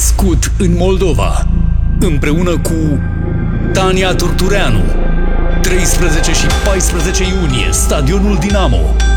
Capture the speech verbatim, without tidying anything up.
crescut în Moldova, împreună cu Tania Turtureanu. treisprezece și paisprezece iunie, Stadionul Dinamo.